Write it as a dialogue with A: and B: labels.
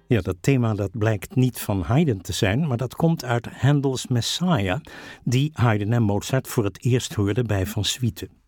A: Ja, dat thema dat blijkt niet van Haydn te zijn, maar dat komt uit Handels Messiah, die Haydn en Mozart voor het eerst hoorden bij Van Swieten.